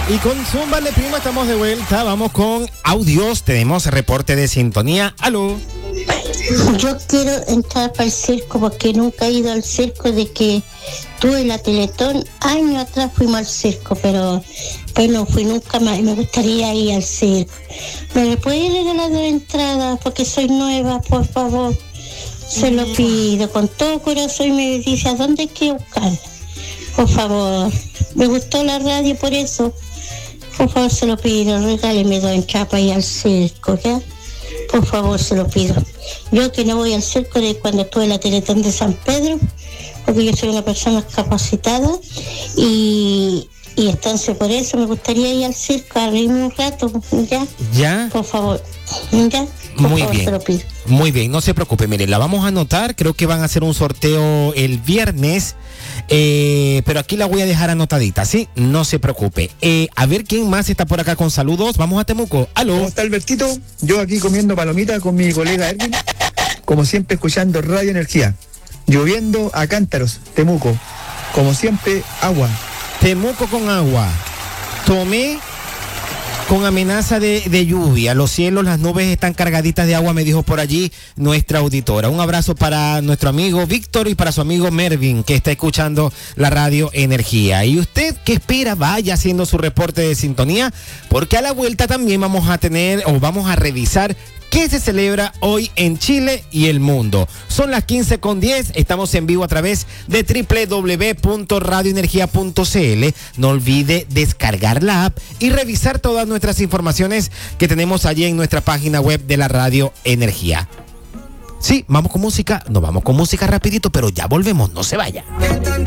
Y con Zúmbale Prima estamos de vuelta. Vamos con audios. Tenemos reporte de sintonía. ¡Aló! Yo quiero entrar para el circo porque nunca he ido al circo. De que tuve la Teletón, años atrás fuimos al circo, pero no fui nunca más y me gustaría ir al circo. ¿Me puede regalar la entrada? Porque soy nueva, por favor. Se lo pido con todo corazón y me dice a dónde hay que buscarla. Por favor, me gustó la radio por eso. Por favor, se lo pido, regáleme 2 entradas para ir al circo, ¿ya? Por favor, se lo pido. Yo que no voy al circo de cuando estuve en la Teletón de San Pedro, porque yo soy una persona capacitada y entonces por eso me gustaría ir al circo a reírme un rato, ¿ya? ¿Ya? Por favor, ¿ya? Por Muy favor, bien. se lo pido. Muy bien, no se preocupe, mire, la vamos a anotar, creo que van a hacer un sorteo el viernes, pero aquí la voy a dejar anotadita, ¿sí? No se preocupe. A ver quién más está por acá con saludos. Vamos a Temuco. ¿Aló? ¿Cómo está Albertito? Yo aquí comiendo palomita con mi colega Erwin, como siempre escuchando Radio Energía. Lloviendo a cántaros, Temuco. Como siempre, agua. Temuco con agua. Tomé con amenaza de lluvia. Los cielos, las nubes están cargaditas de agua, me dijo por allí nuestra auditora. Un abrazo para nuestro amigo Víctor y para su amigo Mervin, que está escuchando la Radio Energía. ¿Y usted qué espera? Vaya haciendo su reporte de sintonía, porque a la vuelta también vamos a tener o vamos a revisar ¿qué se celebra hoy en Chile y el mundo? Son las 15:10, estamos en vivo a través de www.radioenergia.cl. No olvide descargar la app y revisar todas nuestras informaciones que tenemos allí en nuestra página web de la Radio Energía. Sí, vamos con música, nos vamos con música rapidito, pero ya volvemos, no se vaya.